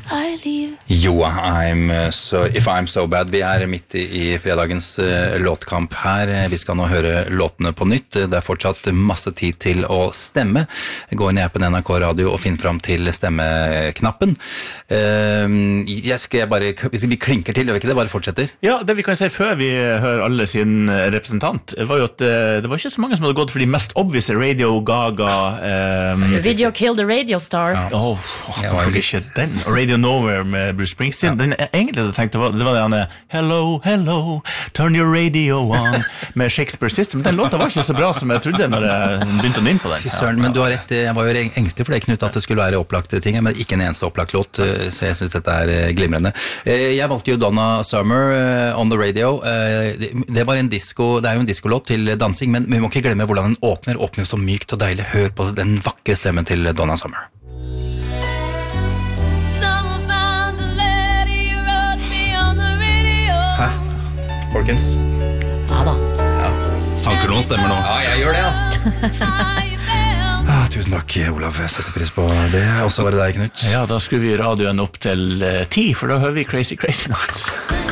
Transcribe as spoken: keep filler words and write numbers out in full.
I leave. Jo, I'm so, if I'm so bad. Vi er midt i, i fredagens uh, låtkamp her. Vi skal nå høre låtene på nytt. Det er fortsatt masse tid til å stemme. Gå inn i appen N R K Radio og finn fram til stemmeknappen. Uh, jeg skal bare, vi klinker til, gjør vi ikke det? Bare fortsetter. Ja, det vi kan si før vi hører alle sin representant, var jo at uh, det var ikke så mange som hadde gått for de mest obvious Radio Gaga. Um, Video Kill the Radio Star. Ja. Oh, hvorfor ikke den? Radio Nowhere med Bruce Springsteen. Ja. Den jeg egentlig hadde tenkt, det var det, var det han Hello, hello, turn your radio on med Shakespeare System. Den låta var ikke så bra som jeg trodde når jeg begynte å nynne på den. Fy søren, men du har rett, jeg var jo engstelig for det, Knut, at det skulle være opplagte ting, men ikke en eneste opplagt låt, så jeg synes dette er glimrende. Jeg valgte jo Donna Summer on the radio. Det var en disco, det er jo en discolåt til dansing, men vi må ikke glemme hvordan den åpner, åpner så mykt og deilig. Hør på den vakre stemmen til Donna Summer. Hæ? Folkens? Ja da. Ja. Sanker noen stemmer nå? Ja, jeg gjør det, ass. ah, tusen takk, Olav. Jeg setter pris på det. Og så var det deg, Knut. Ja, da skulle vi radioen opp til uh, ti, for da hører vi Crazy Crazy Nights.